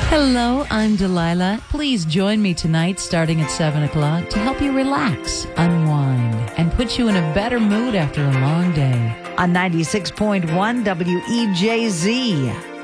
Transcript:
Hello, I'm Delilah. Please join me tonight starting at 7 o'clock to help you relax, unwind, and put you in a better mood after a long day. On 96.1 WEJZ.